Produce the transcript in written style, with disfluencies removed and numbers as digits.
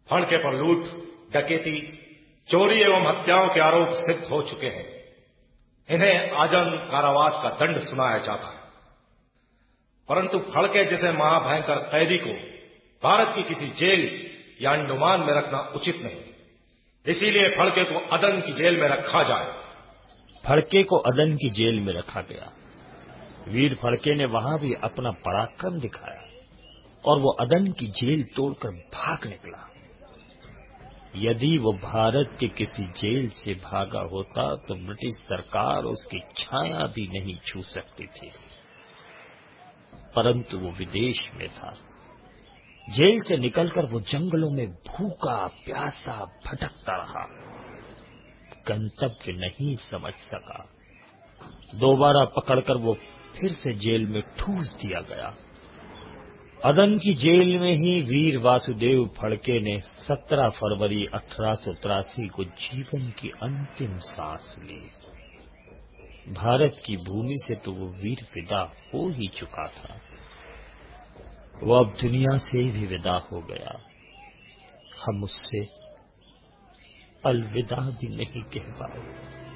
फड़के पर लूट, डकैती, चोरी एवं हत्याओं के आरोप सिद्ध हो चुके हैं। इन्हें आजीवन कारावास का दंड सुनाया जाता है। परंतु फड़के जैसे महाभयंकर कैदी को भारत की किसी जेल या अंडमान में रखना उचित नहीं। इसीलिए फड़के को अदन की जेल में रखा जाए। फड़के को अदन की जेल में रखा गया। वीर फड़के ने वहां भी अपना पराक्रम दिखाया और वो अदन की जेल तोड़कर भाग निकला। यदि वो भारत के किसी जेल से भागा होता तो ब्रिटिश सरकार उसकी छाया भी नहीं छू सकती थी। परंतु वो विदेश में था। जेल से निकलकर वो जंगलों में भूखा प्यासा भटकता रहा, गंतव्य नहीं समझ सका। दोबारा पकड़कर वो फिर से जेल में ठूस दिया गया। अदन की जेल में ही वीर वासुदेव फड़के ने 17 फरवरी 1883 को जीवन की अंतिम सांस ली। भारत की भूमि से तो वो वीर विदा हो ही चुका था। वो अब दुनिया से भी विदा हो गया। हम उससे अलविदा भी नहीं कह पाए।